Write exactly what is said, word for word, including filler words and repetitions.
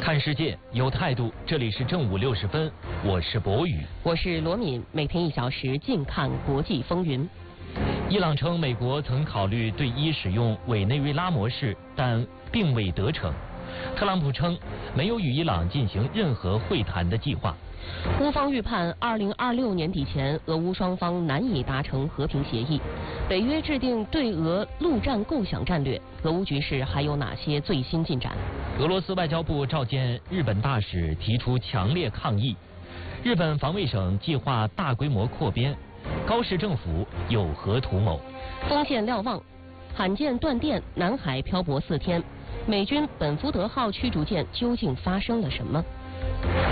看世界有态度，这里是正午六十分，我是博宇， 我是罗敏，每天一小时尽看国际风云。 伊朗称美国曾考虑对伊使用委内瑞拉模式，但并未得逞。特朗普称没有与伊朗进行任何会谈的计划。 乌方预判二零二六年底前，俄乌双方难以达成和平协议。北约制定对俄陆战构想战略，俄乌局势还有哪些最新进展？ 俄罗斯外交部召见日本大使，提出强烈抗议。日本防卫省计划大规模扩编，高市政府有何图谋？ 锋线瞭望，罕见断电，南海漂泊四天，美军本福德号驱逐舰究竟发生了什么？